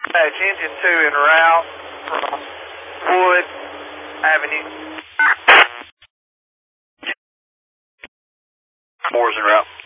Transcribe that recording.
engine 2 en route from Wood Avenue. 4's en route.